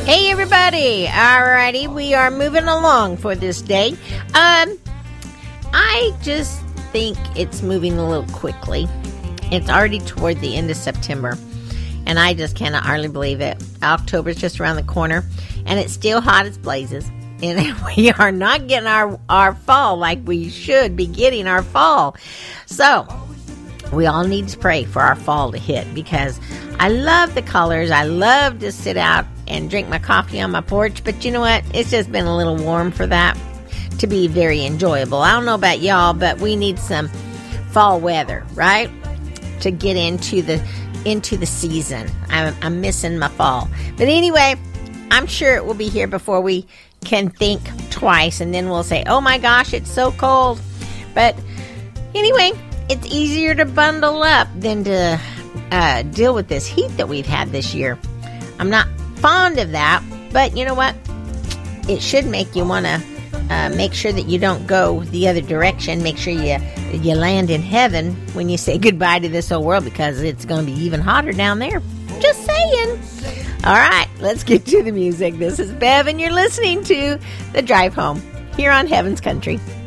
Hey everybody! Alrighty, we are moving along for this day. I just think it's moving a little quickly. It's already toward the end of September, and I just cannot hardly believe it. October's just around the corner, and it's still hot as blazes. And we are not getting our fall like we should be getting our fall. So, we all need to pray for our fall to hit, because I love the colors. I love to sit out and drink my coffee on my porch, but you know what? It's just been a little warm for that to be very enjoyable. I don't know about y'all, but we need some fall weather, right? To get into the season. I'm missing my fall. But anyway, I'm sure it will be here before we can think twice, and then we'll say, oh my gosh, it's so cold. But anyway, it's easier to bundle up than to deal with this heat that we've had this year. I'm not fond of that, but you know what? It should make you want to make sure that you don't go the other direction. Make sure you land in heaven when you say goodbye to this whole world, because it's going to be even hotter down there. Just saying. All right, let's get to the music. This is Bev, and you're listening to The Drive Home here on Heaven's Country.